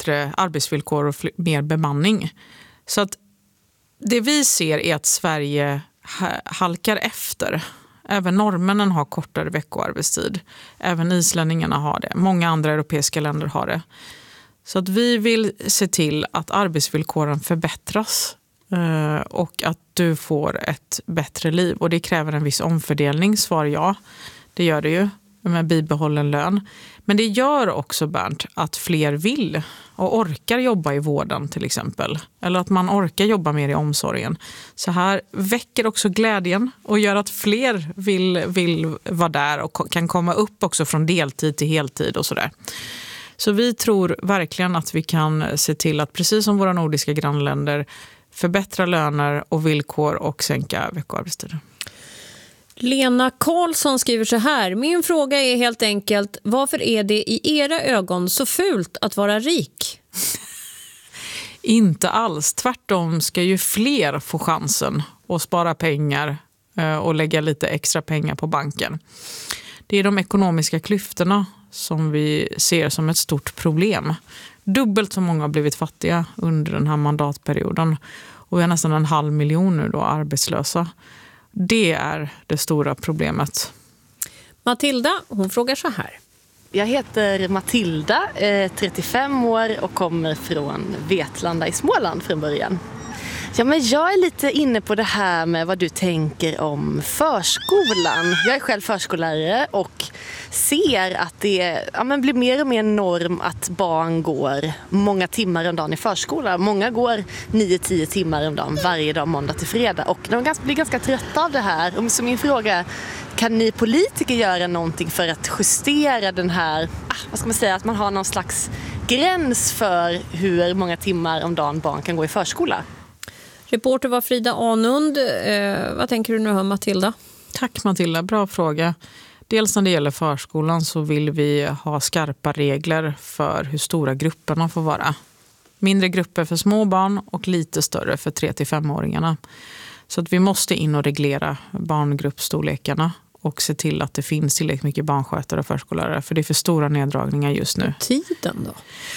bättre arbetsvillkor och mer bemanning. Så att det vi ser är att Sverige halkar efter. Även norrmännen har kortare veckoarbetstid. Även islänningarna har det. Många andra europeiska länder har det. Så att vi vill se till att arbetsvillkoren förbättras och att du får ett bättre liv. Och det kräver en viss omfördelning, svar ja. Det gör det ju med bibehållen lön. Men det gör också, Bernt, att fler vill och orkar jobba i vården till exempel. Eller att man orkar jobba mer i omsorgen. Så här väcker också glädjen och gör att fler vill vara där och kan komma upp också från deltid till heltid och sådär. Så vi tror verkligen att vi kan se till att precis som våra nordiska grannländer förbättra löner och villkor och sänka veckoarbetstiden. Lena Karlsson skriver så här: min fråga är helt enkelt, varför är det i era ögon så fult att vara rik? Inte alls. Tvärtom ska ju fler få chansen att spara pengar och lägga lite extra pengar på banken. Det är de ekonomiska klyftorna som vi ser som ett stort problem. Dubbelt så många har blivit fattiga under den här mandatperioden. Och vi har nästan 500 000 nu då arbetslösa. Det är det stora problemet. Matilda, hon frågar så här. Jag heter Matilda, 35 år och kommer från Vetlanda i Småland från början. Ja, men jag är lite inne på det här med vad du tänker om förskolan. Jag är själv förskollärare och ser att det blir mer och mer norm att barn går många timmar om dagen i förskola. Många går 9-10 timmar om dagen varje dag, måndag till fredag. Och de blir ganska trötta av det här. Så min fråga, kan ni politiker göra någonting för att justera den här, att man har någon slags gräns för hur många timmar om dagen barn kan gå i förskola? Reporter var Frida Anund. Vad tänker du nu om Matilda? Tack Matilda, bra fråga. Dels när det gäller förskolan så vill vi ha skarpa regler för hur stora grupperna får vara. Mindre grupper för små barn och lite större för 3-5-åringarna. Så att vi måste in och reglera barngruppstorlekarna och se till att det finns tillräckligt mycket barnskötare och förskollärare. För det är för stora neddragningar just nu. Tiden då?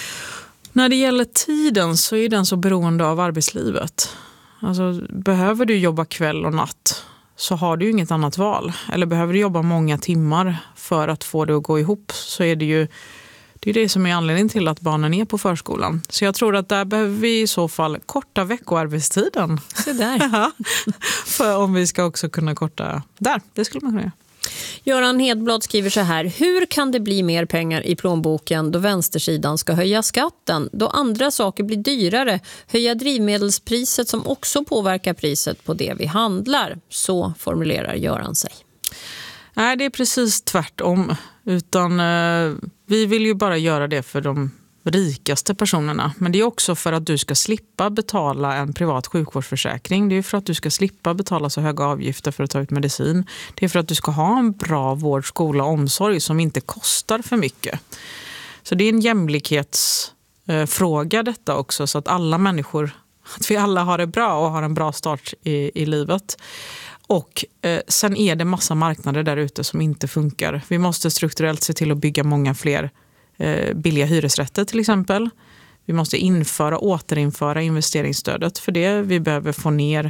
När det gäller tiden så är den så beroende av arbetslivet. Alltså, behöver du jobba kväll och natt så har du ju inget annat val. Eller behöver du jobba många timmar för att få det att gå ihop, så är det ju det som är anledningen till att barnen är på förskolan. Så jag tror att där behöver vi i så fall korta veckoarbetstiden. Så där. För om vi ska också kunna korta där, det skulle man kunna göra. Göran Hedblad skriver så här: hur kan det bli mer pengar i plånboken då vänstersidan ska höja skatten? Då andra saker blir dyrare, höja drivmedelspriset som också påverkar priset på det vi handlar. Så formulerar Göran sig. Nej, det är precis tvärtom. Utan vi vill ju bara göra det för de rikaste personerna. Men det är också för att du ska slippa betala en privat sjukvårdsförsäkring. Det är för att du ska slippa betala så höga avgifter för att ta ut medicin. Det är för att du ska ha en bra vård, skola och omsorg som inte kostar för mycket. Så det är en jämlikhetsfråga detta också, så att alla människor, att vi alla har det bra och har en bra start i livet. Och sen är det massa marknader där ute som inte funkar. Vi måste strukturellt se till att bygga många fler billiga hyresrätter till exempel. Vi måste återinföra investeringsstödet för det. Vi behöver få ner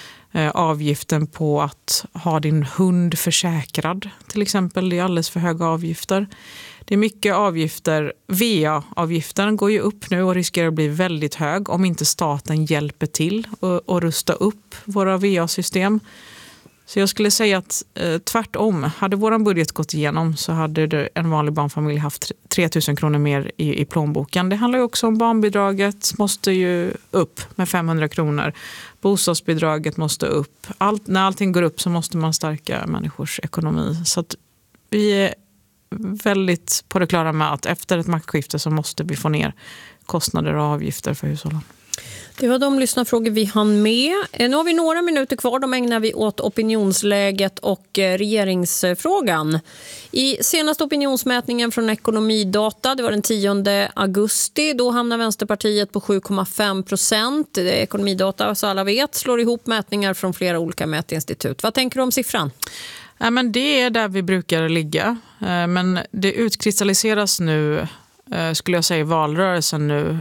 avgiften på att ha din hund försäkrad till exempel. Det är alldeles för höga avgifter. Det är mycket avgifter. VA-avgiften går ju upp nu och riskerar att bli väldigt hög om inte staten hjälper till att rusta upp våra VA-system. Så jag skulle säga att tvärtom, hade våran budget gått igenom så hade en vanlig barnfamilj haft 3 000 kronor mer i plånboken. Det handlar ju också om barnbidraget måste ju upp med 500 kronor. Bostadsbidraget måste upp. När allting går upp så måste man stärka människors ekonomi. Så att vi är väldigt på det klara med att efter ett maktskifte så måste vi få ner kostnader och avgifter för hushållen. Det var de lyssnarfrågor vi hann med. Nu har vi några minuter kvar. De ägnar vi åt opinionsläget och regeringsfrågan. I senaste opinionsmätningen från Ekonomidata, det var den 10 augusti, då hamnar Vänsterpartiet på 7,5%. Ekonomidata, så alla vet, slår ihop mätningar från flera olika mätinstitut. Vad tänker du om siffran? Ja, men det är där vi brukar ligga. Men det utkristalliseras nu, skulle jag säga, i valrörelsen nu